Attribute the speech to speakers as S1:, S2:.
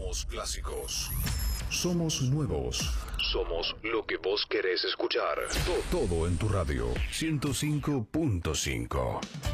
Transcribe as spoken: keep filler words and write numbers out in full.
S1: Somos clásicos. Somos nuevos. Somos lo que vos querés escuchar. Todo en tu radio. ciento cinco punto cinco.